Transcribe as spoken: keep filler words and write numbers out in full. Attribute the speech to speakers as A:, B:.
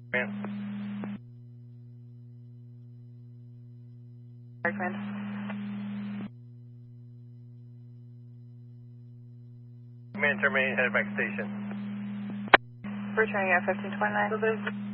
A: Man.
B: Command.
A: Command terminating, headed back station.
B: Returning at fifteen twenty-nine.